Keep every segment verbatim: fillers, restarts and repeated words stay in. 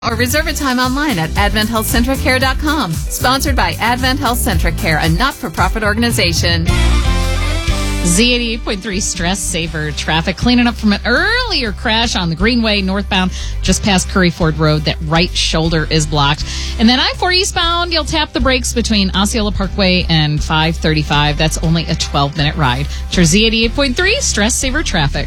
Or reserve a time online at advent health centric care dot com. Sponsored by Advent Health Centric Care, a not-for-profit organization. Z eighty-eight point three Stress Saver Traffic, cleaning up from an earlier crash on the Greenway northbound just past Curry Ford Road. That right shoulder is blocked. And then I four eastbound, you'll tap the brakes between Osceola Parkway and five thirty-five. That's only a twelve-minute ride. For Z eighty-eight point three Stress Saver Traffic.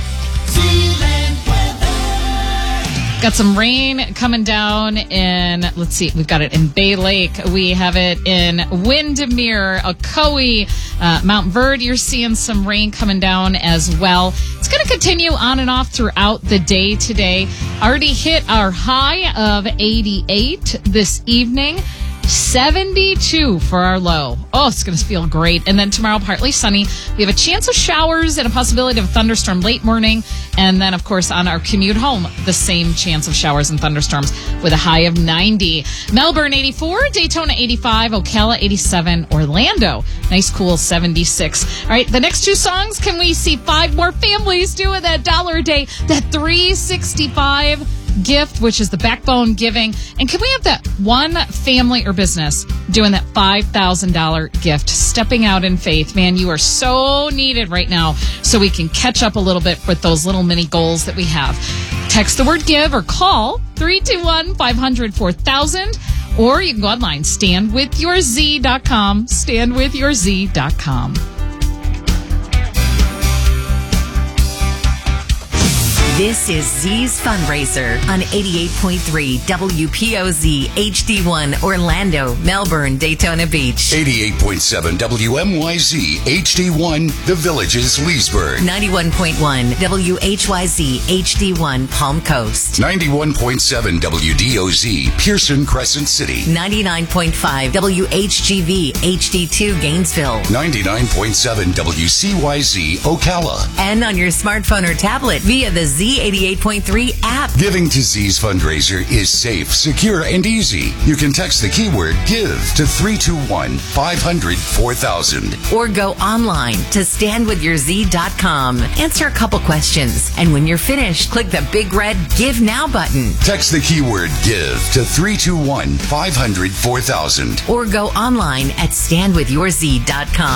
Got some rain coming down in, let's see, we've got it in Bay Lake. We have it in Windermere, Ocoee, uh, Mount Verde. You're seeing some rain coming down as well. It's going to continue on and off throughout the day today. Already hit our high of eighty-eight this evening. seventy-two for our low. Oh, it's going to feel great. And then tomorrow, partly sunny. We have a chance of showers and a possibility of a thunderstorm late morning. And then, of course, on our commute home, the same chance of showers and thunderstorms with a high of ninety. Melbourne, eighty-four. Daytona, eighty-five. Ocala, eighty-seven. Orlando, nice, cool, seventy-six. All right, the next two songs, can we see five more families doing that dollar a day, that three sixty-five gift, which is the backbone giving? And can we have that one family or business doing that five thousand dollars gift, stepping out in faith? Man, you are so needed right now, so we can catch up a little bit with those little mini goals that we have. Text the word give or call three two one, five hundred, four thousand, or you can go online, stand with your z dot com, stand with your z dot com. This is Z's Fundraiser on eighty-eight point three W P O Z H D one Orlando, Melbourne, Daytona Beach. eighty-eight point seven W M Y Z H D one The Villages, Leesburg. ninety-one point one W H Y Z H D one Palm Coast. ninety-one point seven W D O Z Pearson, Crescent City. ninety-nine point five W H G V H D two Gainesville. ninety-nine point seven W C Y Z Ocala. And on your smartphone or tablet via the Z eighty-eight point three app. Giving to Z's Fundraiser is safe, secure, and easy. You can text the keyword GIVE to three two one, five hundred, four thousand. Or go online to stand with your z dot com. Answer a couple questions. And when you're finished, click the big red Give Now button. Text the keyword GIVE to three two one, five hundred, four thousand. Or go online at stand with your z dot com.